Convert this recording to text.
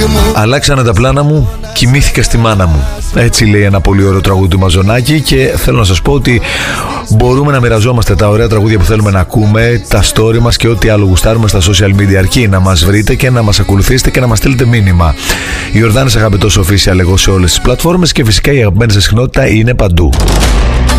Αλλάξανε τα πλάνα μου, κοιμήθηκα στη μάνα μου. Έτσι λέει ένα πολύ ωραίο τραγούδι του Μαζονάκη. Και θέλω να σας πω ότι μπορούμε να μοιραζόμαστε τα ωραία τραγούδια που θέλουμε να ακούμε, τα story μας και ό,τι άλλο γουστάρουμε στα social media. Αρκεί να μας βρείτε και να μας ακολουθήσετε και να μας στείλετε μήνυμα. Ιορδάνης Αγαπητός Official εγώ σε όλες τις πλατφόρμες και φυσικά η αγαπημένη σας συχνότητα είναι παντού.